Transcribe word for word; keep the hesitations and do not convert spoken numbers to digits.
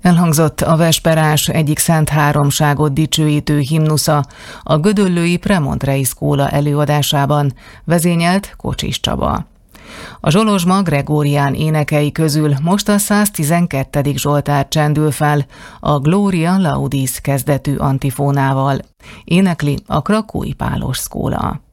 Elhangzott a Vesperás egyik szent háromságot dicsőítő himnusza a gödöllői Premontrei Szkóla előadásában, vezényelt Kocsis Csaba. A Zsolozsma Gregórián énekei közül most a száztizenkettedik Zsoltár csendül fel a Gloria Laudis kezdetű antifónával. Énekli a Krakói Pálos Szkóla.